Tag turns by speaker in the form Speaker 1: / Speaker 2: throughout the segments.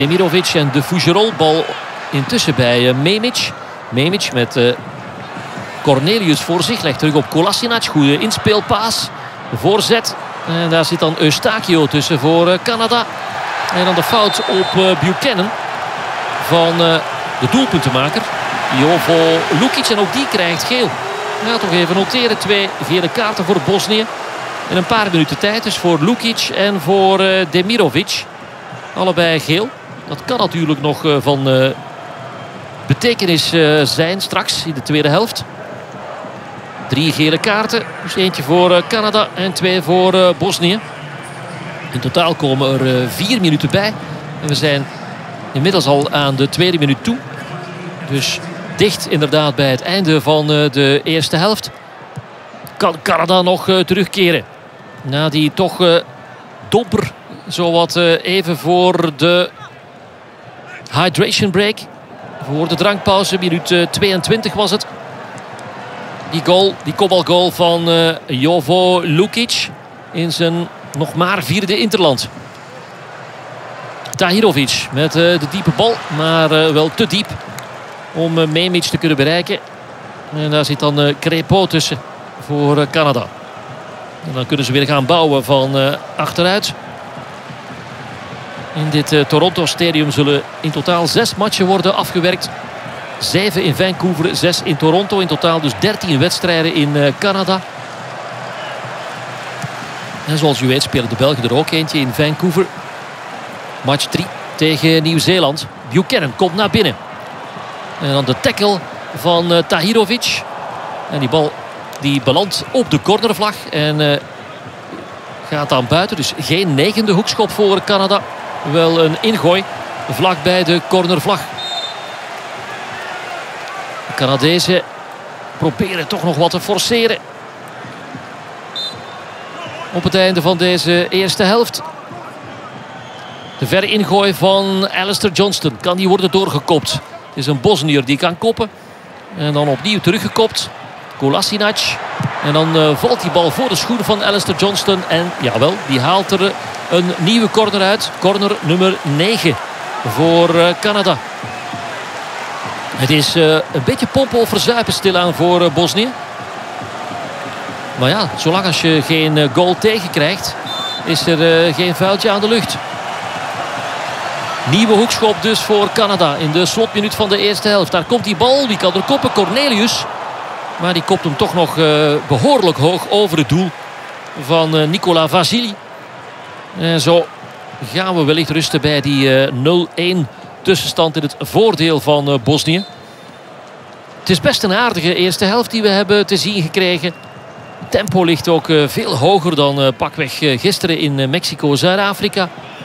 Speaker 1: Demirovic en de Fougerolles. Bal intussen bij Memic. Memic met Cornelius voor zich. Legt terug op Kolasinac. Goede inspeelpaas. De voorzet. En daar zit dan Eustachio tussen voor Canada. En dan de fout op Buchanan van de doelpuntenmaker. Jovo Lukic. En ook die krijgt geel. Ja, toch even noteren. 2 gele kaarten voor Bosnië. In een paar minuten tijd. Dus voor Lukic en voor Demirovic. Allebei geel. Dat kan natuurlijk nog van betekenis zijn straks in de tweede helft. 3 gele kaarten. Dus eentje voor Canada en 2 voor Bosnië. In totaal komen er 4 minuten bij. En we zijn inmiddels al aan de tweede minuut toe. Dus dicht inderdaad bij het einde van de eerste helft. Kan Canada nog terugkeren. Na die toch dobber zowat even voor de hydration break. Voor de drankpauze. Minuut 22 was het. Die goal, die kopbalgoal van Jovo Lukic. In zijn nog maar 4e interland. Tahirovic met de diepe bal. Maar wel te diep om Memic te kunnen bereiken. En daar zit dan Crépeau tussen voor Canada. En dan kunnen ze weer gaan bouwen van achteruit. In dit Toronto Stadium zullen in totaal 6 matchen worden afgewerkt. 7 in Vancouver, 6 in Toronto. In totaal dus 13 wedstrijden in Canada. En zoals u weet spelen de Belgen er ook eentje in Vancouver. Match 3 tegen Nieuw-Zeeland. Buchanan komt naar binnen. En dan de tackle van Tahirovic. En die bal die belandt op de cornervlag. En gaat dan buiten. Dus geen 9e hoekschop voor Canada. Wel een ingooi vlak bij de cornervlag. De Canadezen proberen toch nog wat te forceren. Op het einde van deze eerste helft. De verre ingooi van Alistair Johnston. Kan die worden doorgekopt? Het is een Bosnier die kan koppen. En dan opnieuw teruggekopt. Kolasinac. En dan valt die bal voor de schoenen van Alistair Johnston. En jawel, die haalt er een nieuwe corner uit. Corner nummer 9 voor Canada. Het is een beetje pompen of verzuipen stilaan voor Bosnië. Maar ja, zolang als je geen goal tegenkrijgt, is er geen vuiltje aan de lucht. Nieuwe hoekschop dus voor Canada in de slotminuut van de eerste helft. Daar komt die bal, wie kan er koppen? Cornelius. Maar die kopt hem toch nog behoorlijk hoog over het doel van Nicola Vasili. En zo gaan we wellicht rusten bij die 0-1 tussenstand in het voordeel van Bosnië. Het is best een aardige eerste helft die we hebben te zien gekregen. Het tempo ligt ook veel hoger dan pakweg gisteren in Mexico-Zuid-Afrika.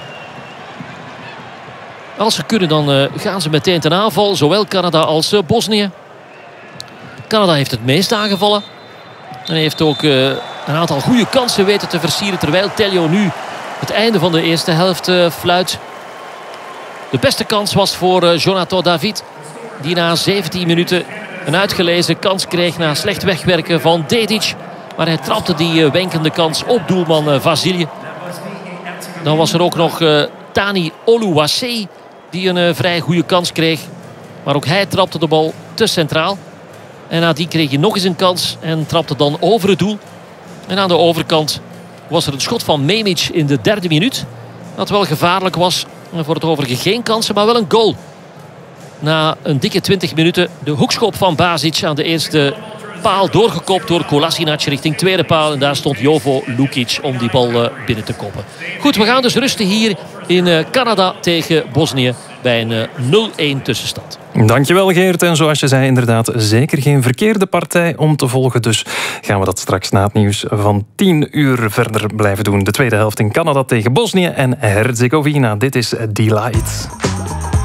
Speaker 1: Als ze kunnen dan gaan ze meteen ten aanval. Zowel Canada als Bosnië. Canada heeft het meest aangevallen. En heeft ook een aantal goede kansen weten te versieren. Terwijl Tello nu het einde van de eerste helft fluit. De beste kans was voor Jonathan David. Die na 17 minuten een uitgelezen kans kreeg na slecht wegwerken van Dedic. Maar hij trapte die wenkende kans op doelman Vasili. Dan was er ook nog Tani Oluwaseyi. Die een vrij goede kans kreeg. Maar ook hij trapte de bal te centraal. En nadien kreeg hij nog eens een kans. En trapte dan over het doel. En aan de overkant was er een schot van Memic in de 3e minuut. Dat wel gevaarlijk was. En voor het overige geen kansen, maar wel een goal. Na een dikke 20 minuten de hoekschop van Basic aan de eerste paal. Doorgekopt door Kolasinac richting tweede paal. En daar stond Jovo Lukic om die bal binnen te koppen. Goed, we gaan dus rusten hier in Canada tegen Bosnië. Bij een 0-1 tussenstand.
Speaker 2: Dankjewel Geert. En zoals je zei, inderdaad zeker geen verkeerde partij om te volgen. Dus gaan we dat straks na het nieuws van 10 uur verder blijven doen. De tweede helft in Canada tegen Bosnië en Herzegovina. Dit is Delight.